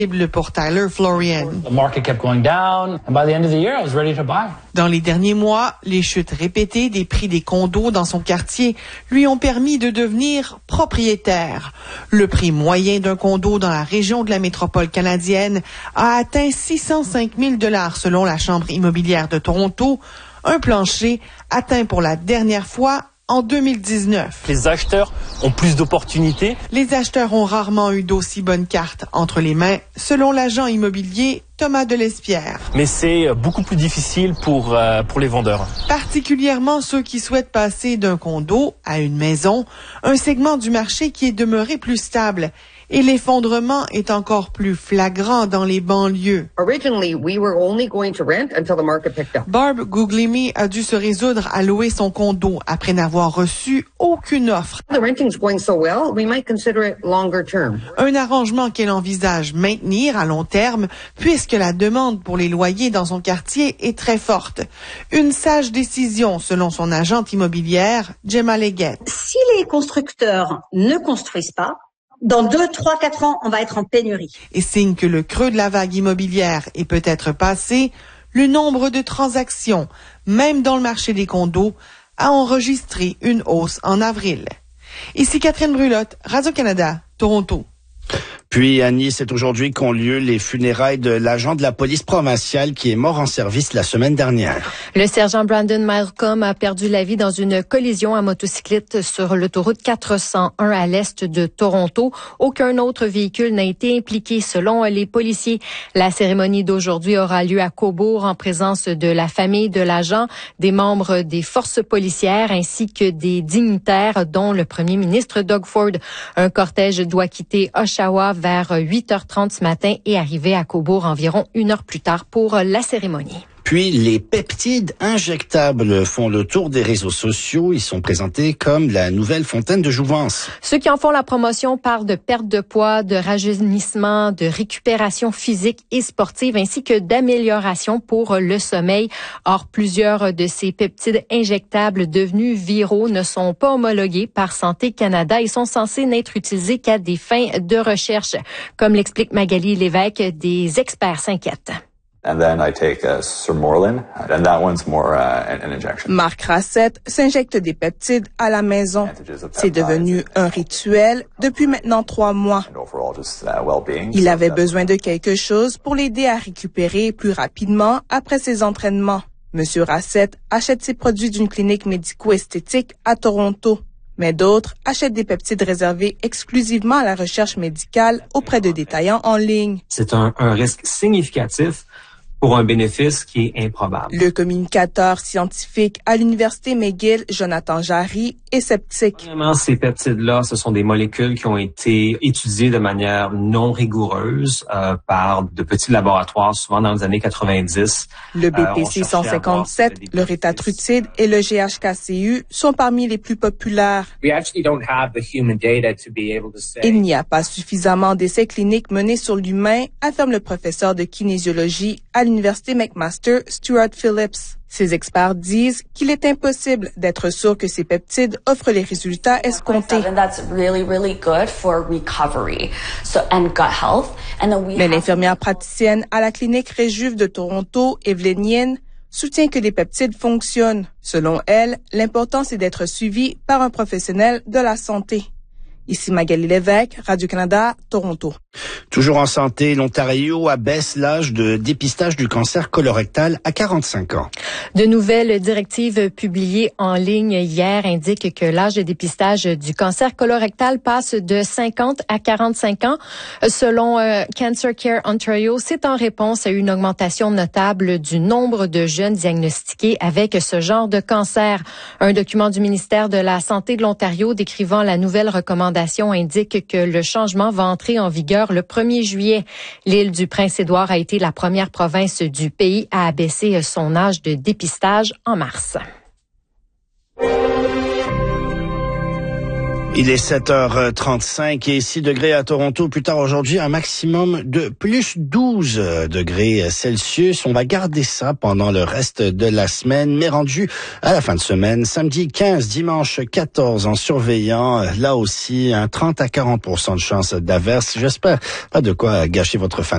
pour Tyler Florian. The market kept going down, and by the end of the year, I was ready to buy. Dans les derniers mois, les chutes répétées des prix des condos dans son quartier lui ont permis de devenir propriétaire. Le prix moyen d'un condo dans la région de la métropole canadienne a atteint 605 000 $ selon la Chambre immobilière de Toronto, un plancher atteint pour la dernière fois en 2019. Les acheteurs ont plus d'opportunités. Les acheteurs ont rarement eu d'aussi bonnes cartes entre les mains, selon l'agent immobilier Thomas Delespierre. Mais c'est beaucoup plus difficile pour les vendeurs. Particulièrement ceux qui souhaitent passer d'un condo à une maison, un segment du marché qui est demeuré plus stable. Et l'effondrement est encore plus flagrant dans les banlieues. Barb Guglielmi a dû se résoudre à louer son condo après n'avoir reçu aucune offre. Un arrangement qu'elle envisage maintenir à long terme puisque la demande pour les loyers dans son quartier est très forte. Une sage décision selon son agente immobilière, Gemma Leggett. Si les constructeurs ne construisent pas, dans 2, 3, 4 ans, on va être en pénurie. Et signe que le creux de la vague immobilière est peut-être passé, le nombre de transactions, même dans le marché des condos, a enregistré une hausse en avril. Ici Catherine Brulotte, Radio-Canada, Toronto. Puis à Nice, c'est aujourd'hui qu'ont lieu les funérailles de l'agent de la police provinciale qui est mort en service la semaine dernière. Le sergent Brandon Malcolm a perdu la vie dans une collision à motocyclette sur l'autoroute 401 à l'est de Toronto. Aucun autre véhicule n'a été impliqué selon les policiers. La cérémonie d'aujourd'hui aura lieu à Cobourg en présence de la famille de l'agent, des membres des forces policières ainsi que des dignitaires dont le premier ministre Doug Ford. Un cortège doit quitter Oshawa vers 8h30 ce matin et arriver à Cobourg environ 1 heure plus tard pour la cérémonie. Puis, les peptides injectables font le tour des réseaux sociaux. Ils sont présentés comme la nouvelle fontaine de jouvence. Ceux qui en font la promotion parlent de perte de poids, de rajeunissement, de récupération physique et sportive, ainsi que d'amélioration pour le sommeil. Or, plusieurs de ces peptides injectables devenus viraux ne sont pas homologués par Santé Canada et sont censés n'être utilisés qu'à des fins de recherche. Comme l'explique Magali Lévesque, des experts s'inquiètent. And then I take Sermorelin, and that one's more an injection. Marc Rassette s'injecte des peptides à la maison. C'est devenu un rituel depuis maintenant 3 mois. Il avait besoin de quelque chose pour l'aider à récupérer plus rapidement après ses entraînements. Monsieur Rassette achète ses produits d'une clinique médico-esthétique à Toronto. Mais d'autres achètent des peptides réservés exclusivement à la recherche médicale auprès de détaillants en ligne. C'est un risque significatif pour un bénéfice qui est improbable. Le communicateur scientifique à l'Université McGill, Jonathan Jarry, est sceptique. Vraiment, ces peptides-là, ce sont des molécules qui ont été étudiées de manière non rigoureuse par de petits laboratoires, souvent dans les années 90. Le BPC 157, le rétatrucide et le GHKCU sont parmi les plus populaires. Il n'y a pas suffisamment d'essais cliniques menés sur l'humain, affirme le professeur de kinésiologie à l'Université McMaster, Stuart Phillips. Ces experts disent qu'il est impossible d'être sûr que ces peptides offrent les résultats escomptés. Mais l'infirmière praticienne à la clinique Réjuve de Toronto, Evelyn Yin, soutient que les peptides fonctionnent. Selon elle, l'important c'est d'être suivi par un professionnel de la santé. Ici Magali Lévesque, Radio-Canada, Toronto. Toujours en santé, l'Ontario abaisse l'âge de dépistage du cancer colorectal à 45 ans. De nouvelles directives publiées en ligne hier indiquent que l'âge de dépistage du cancer colorectal passe de 50 à 45 ans. Selon Cancer Care Ontario, c'est en réponse à une augmentation notable du nombre de jeunes diagnostiqués avec ce genre de cancer. Un document du ministère de la Santé de l'Ontario décrivant la nouvelle recommandation indique que le changement va entrer en vigueur le 1er juillet. L'île du Prince-Édouard a été la première province du pays à abaisser son âge de dépistage en mars. Il est 7h35 et 6 degrés à Toronto. Plus tard aujourd'hui, un maximum de plus 12 degrés Celsius. On va garder ça pendant le reste de la semaine, mais rendu à la fin de semaine, samedi 15, dimanche 14, en surveillant là aussi un 30 à 40% de chance d'averse. J'espère pas de quoi gâcher votre fin